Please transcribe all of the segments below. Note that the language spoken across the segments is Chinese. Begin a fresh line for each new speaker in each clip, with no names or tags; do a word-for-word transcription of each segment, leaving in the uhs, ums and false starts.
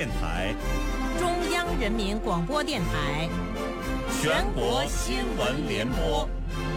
电台、
中央人民广播电台
全国新闻联播。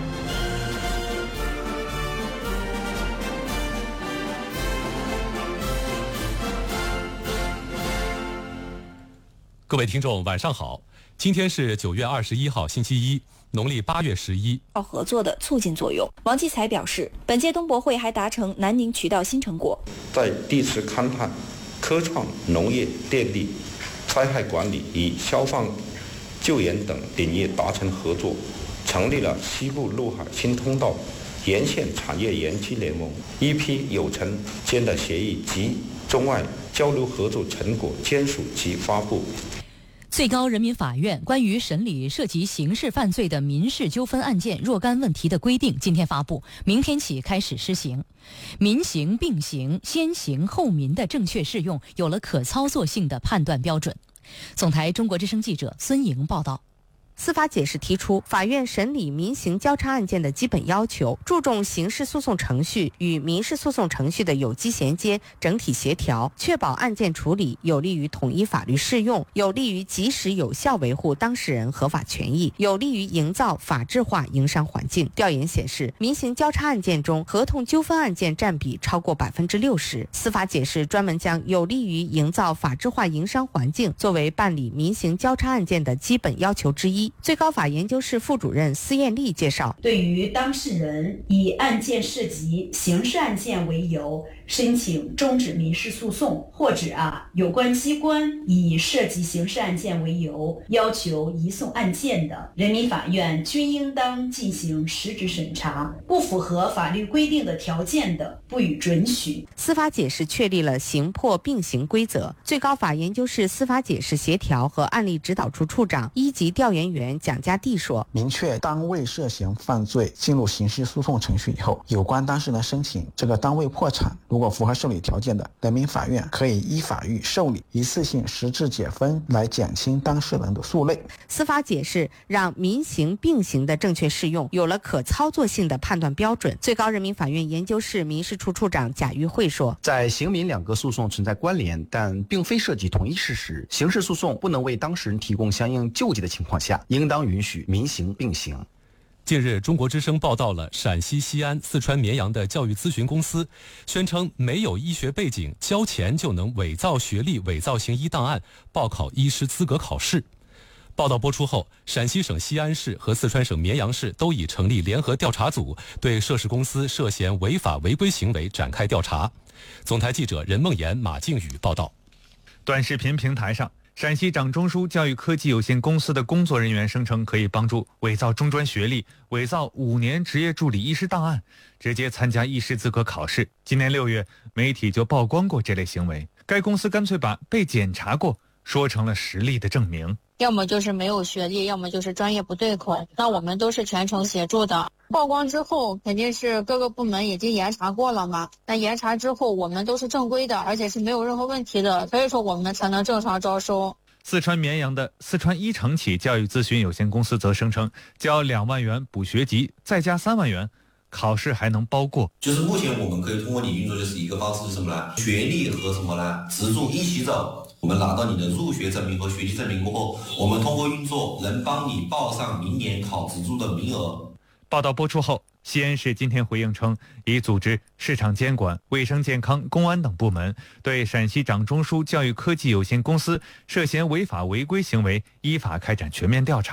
各位听众晚上好，今天是九月二十一号星期一，农历八月十一。
合作的促进作用。王继才表示，本届东博会还达成南宁渠道新成果，
在地池勘探、科创、农业、电力、灾害管理与消防救援等领域达成合作，成立了西部陆海新通道沿线产业园区联盟，一批有成间的协议及中外交流合作成果签署及发布。
最高人民法院关于审理涉及刑事犯罪的民事纠纷案件若干问题的规定今天发布，明天起开始施行。民刑并行、先刑后民的正确适用有了可操作性的判断标准。总台中国之声记者孙莹报道。
司法解释提出，法院审理民刑交叉案件的基本要求，注重刑事诉讼程序与民事诉讼程序的有机衔接、整体协调，确保案件处理有利于统一法律适用，有利于及时有效维护当事人合法权益，有利于营造法治化营商环境。调研显示，民刑交叉案件中，合同纠纷案件占比超过百分之六十。司法解释专门将有利于营造法治化营商环境作为办理民刑交叉案件的基本要求之一。最高法研究室副主任司艳丽介绍，
对于当事人以案件涉及刑事案件为由申请终止民事诉讼，或者啊有关机关以涉及刑事案件为由要求移送案件的，人民法院均应当进行实质审查，不符合法律规定的条件的，不予准许。
司法解释确立了刑破并行规则。最高法研究室司法解释协调和案例指导处处长一级调研员蒋家地说，
明确单位涉嫌犯罪进入刑事诉讼程序以后，有关当事人申请这个单位破产，如果符合受理条件的，人民法院可以依法予受理，一次性实质解分来减轻当事人的诉累。
司法解释让民刑并行的正确适用有了可操作性的判断标准。最高人民法院研究室民事处处长贾玉慧说，
在刑民两个诉讼存在关联，但并非涉及同一事实，刑事诉讼不能为当事人提供相应救济的情况下，应当允许民刑并行。
近日，中国之声报道了陕西西安、四川绵阳的教育咨询公司宣称没有医学背景，交钱就能伪造学历、伪造行医档案，报考医师资格考试。报道播出后，陕西省西安市和四川省绵阳市都已成立联合调查组，对涉事公司涉嫌违法违规行为展开调查。总台记者任梦妍、马静宇报道。
短视频平台上，陕西掌中枢教育科技有限公司的工作人员声称可以帮助伪造中专学历、伪造五年职业助理医师档案，直接参加医师资格考试。今年六月，媒体就曝光过这类行为。该公司干脆把被检查过说成了实力的证明。
要么就是没有学历，要么就是专业不对口，那我们都是全程协助的。曝光之后肯定是各个部门已经严查过了嘛，那严查之后我们都是正规的，而且是没有任何问题的，所以说我们才能正常招收。
四川绵阳的四川一城企教育咨询有限公司则声称，交两万元补学籍，再加三万元，考试还能包过。
就是目前我们可以通过你运作就是一个方式是什么呢？学历和什么呢？职助一起走。我们拿到你的入学证明和学习证明过后，我们通过运作能帮你报上明年考职助的名额。
报道播出后，西安市今天回应称，已组织市场监管、卫生健康、公安等部门对陕西掌中枢教育科技有限公司涉嫌违法违规行为依法开展全面调查。